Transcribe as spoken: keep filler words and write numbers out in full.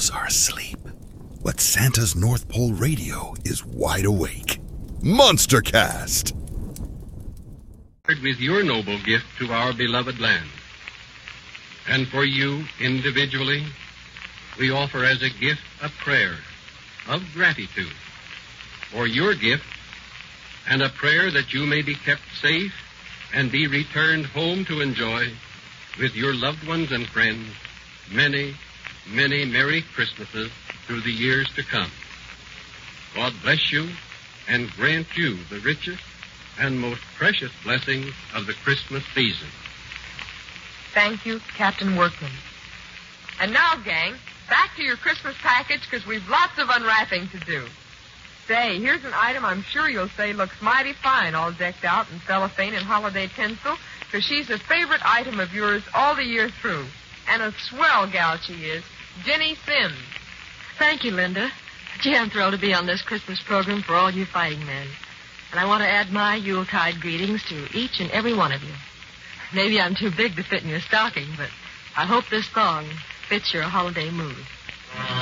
elves are asleep, but Santa's North Pole radio is wide awake. Monstercast! With your noble gift to our beloved land. And for you, individually, we offer as a gift a prayer of gratitude for your gift and a prayer that you may be kept safe and be returned home to enjoy with your loved ones and friends many, many Merry Christmases through the years to come. God bless you and grant you the richest and most precious blessings of the Christmas season. Thank you, Captain Workman. And now, gang, back to your Christmas package, because we've lots of unwrapping to do. Say, here's an item I'm sure you'll say looks mighty fine, all decked out in cellophane and holiday tinsel, because she's a favorite item of yours all the year through. And a swell gal she is, Jenny Sims. Thank you, Linda. Gee, I'm thrilled to be on this Christmas program for all you fighting men. And I want to add my Yuletide greetings to each and every one of you. Maybe I'm too big to fit in your stocking, but I hope this song fits your holiday mood.